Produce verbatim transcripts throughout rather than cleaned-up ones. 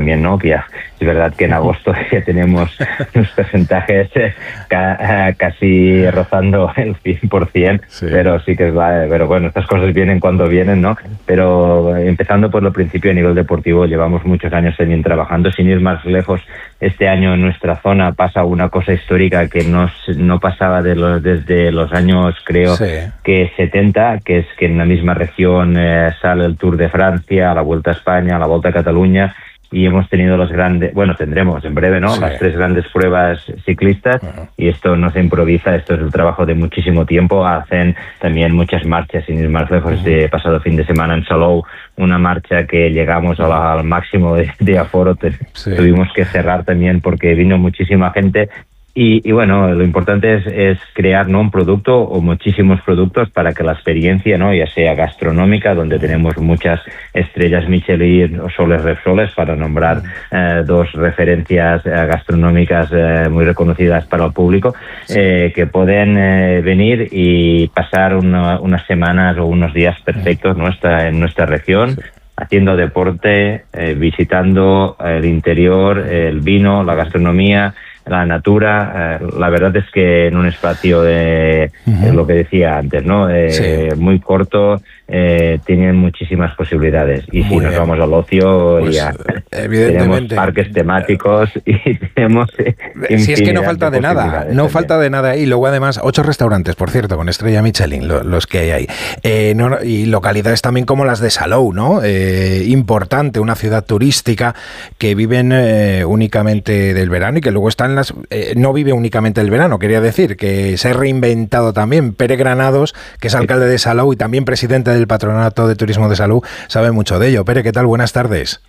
también, ¿no? Que ya es verdad que en agosto ya tenemos los porcentajes eh, ca, casi rozando el cien por ciento, sí. pero sí que es la, pero bueno, estas cosas vienen cuando vienen, ¿no? Pero empezando por lo principio a nivel deportivo, llevamos muchos años también trabajando, sin ir más lejos. Este año en nuestra zona pasa una cosa histórica que no, no pasaba de los, desde los años, creo, sí. que setenta, que es que en la misma región eh, sale el Tour de Francia, la Vuelta a España, la Vuelta a Cataluña, y hemos tenido los grandes, bueno, tendremos en breve, ¿no? Sí. Las tres grandes pruebas ciclistas, uh-huh. y esto no se improvisa, esto es el trabajo de muchísimo tiempo. Hacen también muchas marchas, sin ir más lejos. Uh-huh. Este pasado fin de semana en Salou, una marcha que llegamos a la, al máximo de, de aforo, te, sí. tuvimos que cerrar también porque vino muchísima gente. Y, y bueno, lo importante es, es crear, ¿no?, un producto o muchísimos productos para que la experiencia, ¿no?, ya sea gastronómica, donde tenemos muchas estrellas Michelin o Soles Repsoles, para nombrar eh, dos referencias eh, gastronómicas eh, muy reconocidas para el público, eh, que pueden eh, venir y pasar una, unas semanas o unos días perfectos nuestra, en nuestra región, haciendo deporte, eh, visitando el interior, el vino, la gastronomía, la natura. Eh, la verdad es que en un espacio de uh-huh. es lo que decía antes, ¿no? Eh, sí. Muy corto, eh, tienen muchísimas posibilidades. Y muy si nos bien. Vamos al ocio, pues, ya tenemos parques temáticos y tenemos si es que no falta de, de nada, no también. falta de nada. Y luego además ocho restaurantes, por cierto, con estrella Michelin, lo, los que hay ahí. Eh, no, y localidades también como las de Salou, ¿no? Eh, importante, una ciudad turística que viven eh, únicamente del verano y que luego están las eh, no vive únicamente el verano, quería decir, que se ha reinventado también. Pere Granados, que es alcalde de Salou y también presidente del Patronato de Turismo de Salou, sabe mucho de ello. Pere, ¿qué tal? Buenas tardes.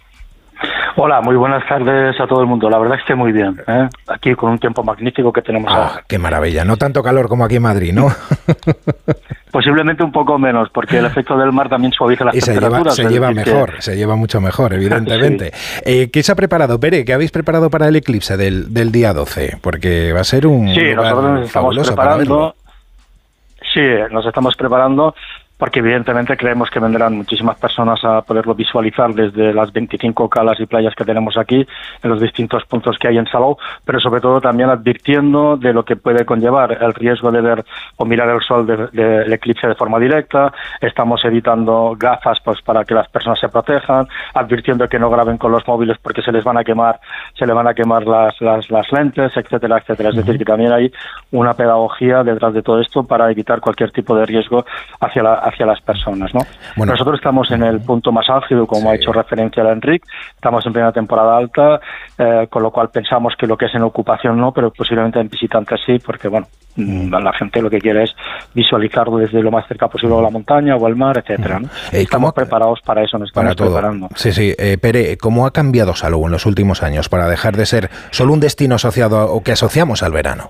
Hola, muy buenas tardes a todo el mundo. La verdad es que muy bien, ¿eh? Aquí con un tiempo magnífico que tenemos ah, ahora. ¡Qué maravilla! No tanto calor como aquí en Madrid, ¿no? Posiblemente un poco menos, porque el efecto del mar también suaviza las y se temperaturas. Lleva, se lleva mejor, que... se lleva mucho mejor, evidentemente. Sí. Eh, ¿Qué se ha preparado, Pere? ¿Qué habéis preparado para el eclipse del, del día doce? Porque va a ser un sí, lugar nosotros nos estamos preparando. Sí, nos estamos preparando. Porque evidentemente creemos que vendrán muchísimas personas a poderlo visualizar desde las veinticinco calas y playas que tenemos aquí, en los distintos puntos que hay en Salou, pero sobre todo también advirtiendo de lo que puede conllevar el riesgo de ver o mirar el sol del de, de eclipse de forma directa. Estamos editando gafas pues para que las personas se protejan, advirtiendo que no graben con los móviles porque se les van a quemar, se les van a quemar las, las, las lentes, etcétera, etcétera. Es decir, que también hay una pedagogía detrás de todo esto para evitar cualquier tipo de riesgo hacia la hacia las personas, ¿no? Bueno, nosotros estamos en el punto más álgido, como sí. ha hecho referencia el Enric, estamos en plena temporada alta, eh, con lo cual pensamos que lo que es en ocupación no, pero posiblemente en visitantes sí, porque bueno, mm. la gente lo que quiere es visualizarlo desde lo más cerca posible a la montaña o al mar, etcétera, ¿no? Eh, estamos preparados para eso, nos estamos para preparando. Sí, sí. Eh, Pere, ¿cómo ha cambiado Salou en los últimos años para dejar de ser solo un destino asociado a, o que asociamos al verano?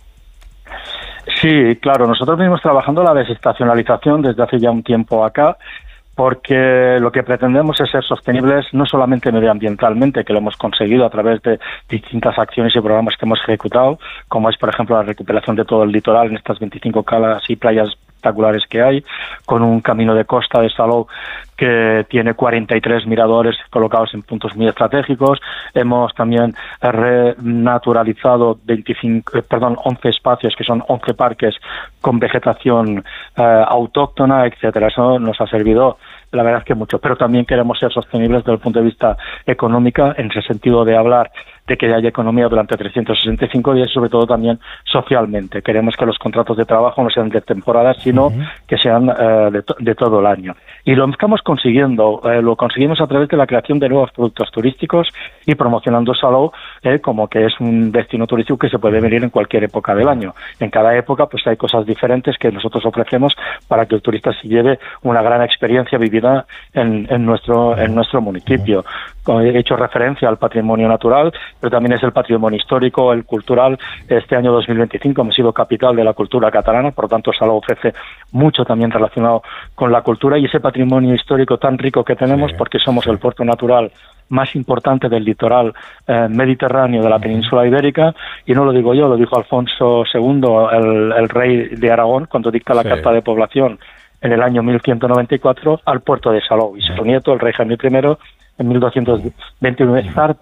Sí, claro, nosotros venimos trabajando la desestacionalización desde hace ya un tiempo acá, porque lo que pretendemos es ser sostenibles no solamente medioambientalmente, que lo hemos conseguido a través de distintas acciones y programas que hemos ejecutado, como es, por ejemplo, la recuperación de todo el litoral en estas veinticinco calas y playas espectaculares que hay, con un camino de costa de Salou que tiene cuarenta y tres miradores colocados en puntos muy estratégicos. Hemos también renaturalizado veinticinco, perdón, once espacios, que son once parques con vegetación eh, autóctona, etcétera. Eso nos ha servido, la verdad es que mucho, pero también queremos ser sostenibles desde el punto de vista económico, en ese sentido de hablar de que haya economía durante trescientos sesenta y cinco días, y sobre todo también socialmente. Queremos que los contratos de trabajo no sean de temporada, sino uh-huh. que sean uh, de, to- de todo el año. Y lo estamos consiguiendo, eh, lo conseguimos a través de la creación de nuevos productos turísticos y promocionando Salou eh, como que es un destino turístico que se puede venir en cualquier época del año. En cada época pues hay cosas diferentes que nosotros ofrecemos para que el turista se lleve una gran experiencia vivida en, en, nuestro, en nuestro municipio. He hecho referencia al patrimonio natural, pero también es el patrimonio histórico, el cultural. Este año dos mil veinticinco hemos sido capital de la cultura catalana, por lo tanto Salou ofrece mucho también relacionado con la cultura y ese patrimonio histórico tan rico que tenemos, sí, porque somos sí. el puerto natural más importante del litoral eh, mediterráneo de la península ibérica, y no lo digo yo, lo dijo Alfonso segundo, el, el rey de Aragón, cuando dicta la sí. Carta de Población en el año mil ciento noventa y cuatro al puerto de Salou, y su nieto, el rey Jaime primero, en mil doscientos veintinueve,